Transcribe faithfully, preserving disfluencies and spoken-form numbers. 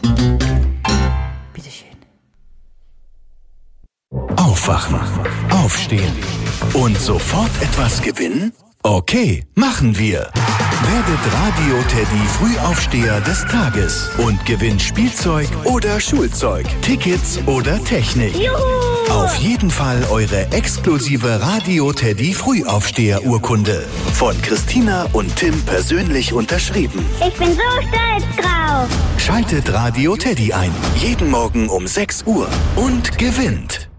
Bitteschön. Aufwachen, aufstehen und sofort etwas gewinnen? Okay, machen wir. Werdet Radio-Teddy Frühaufsteher des Tages und gewinnt Spielzeug oder Schulzeug, Tickets oder Technik. Juhu! Auf jeden Fall eure exklusive Radio-Teddy Frühaufsteher-Urkunde. Von Christina und Tim persönlich unterschrieben. Ich bin so stolz drauf. Schaltet Radio-Teddy ein. Jeden Morgen um sechs Uhr und gewinnt.